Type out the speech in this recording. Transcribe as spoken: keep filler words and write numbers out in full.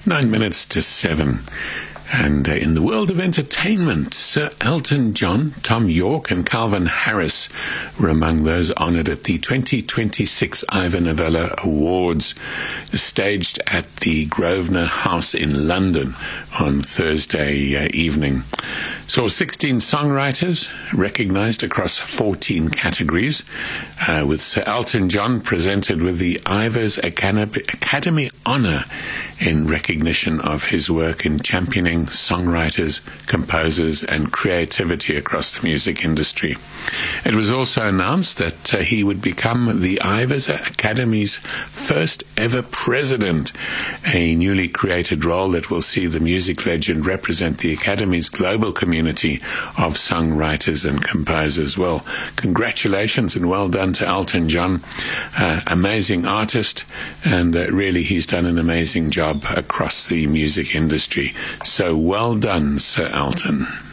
Nine minutes to seven. And uh, in the world of entertainment, Sir Elton John, Tom York and Calvin Harris were among those honoured at the twenty twenty-six Ivor Novello Awards, staged at the Grosvenor House in London on Thursday uh, evening. Saw sixteen songwriters recognised across fourteen categories, uh, with Sir Elton John presented with the Ivors Academy, Academy Honour in recognition of his work in championing songwriters, composers and creativity across the music industry. It was also announced that uh, he would become the Ivors Academy's first ever president, a newly created role that will see the music legend represent the Academy's global community of songwriters and composers. Well, congratulations and well done to Elton John, uh, amazing artist, and uh, really he's done an amazing job across the music industry. So well done, Sir Elton.